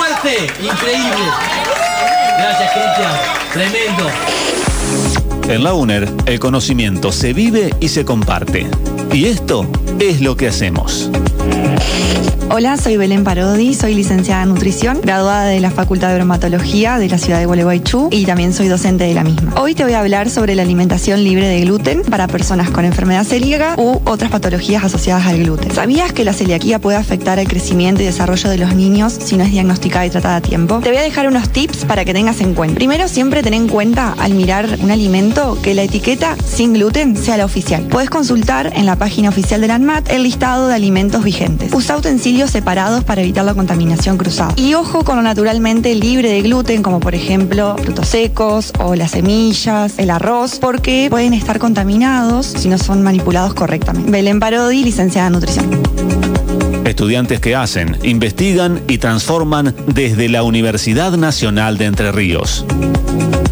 fuerte! ¡Increíble! Gracias, Cristian. Tremendo. En la UNER, el conocimiento se vive y se comparte. Y esto es lo que hacemos. Hola, soy Belén Parodi, soy licenciada en nutrición, graduada de la Facultad de Bromatología de la ciudad de Gualeguaychú y también soy docente de la misma. Hoy te voy a hablar sobre la alimentación libre de gluten para personas con enfermedad celíaca u otras patologías asociadas al gluten. ¿Sabías que la celiaquía puede afectar el crecimiento y desarrollo de los niños si no es diagnosticada y tratada a tiempo? Te voy a dejar unos tips para que tengas en cuenta. Primero, siempre ten en cuenta al mirar un alimento que la etiqueta sin gluten sea la oficial. Puedes consultar en la página oficial de la ANMAT el listado de alimentos vigentes. Usa utensilios separados para evitar la contaminación cruzada. Y ojo con lo naturalmente libre de gluten, como por ejemplo frutos secos o las semillas, el arroz, porque pueden estar contaminados si no son manipulados correctamente. Belén Parodi, licenciada en nutrición. Estudiantes que hacen, investigan y transforman desde la Universidad Nacional de Entre Ríos.